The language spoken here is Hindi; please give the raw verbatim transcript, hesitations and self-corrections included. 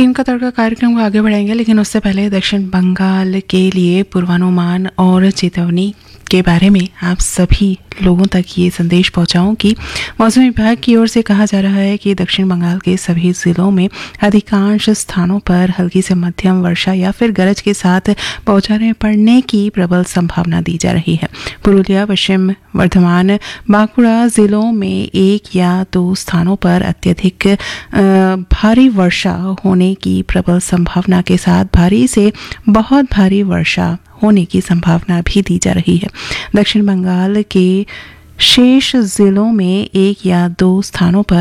तीन का तड़का कार्यक्रम को आगे बढ़ाएंगे, लेकिन उससे पहले दक्षिण बंगाल के लिए पूर्वानुमान और चेतावनी के बारे में आप सभी लोगों तक ये संदेश पहुंचाऊं कि मौसम विभाग की ओर से कहा जा रहा है कि दक्षिण बंगाल के सभी जिलों में अधिकांश स्थानों पर हल्की से मध्यम वर्षा या फिर गरज के साथ बौछारें पड़ने की प्रबल संभावना दी जा रही है। पुरुलिया, पश्चिम वर्धमान, बांकुड़ा जिलों में एक या दो स्थानों पर अत्यधिक भारी वर्षा होने की प्रबल संभावना के साथ भारी से बहुत भारी वर्षा होने की संभावना भी दी जा रही है। दक्षिण बंगाल के शेष जिलों में एक या दो स्थानों पर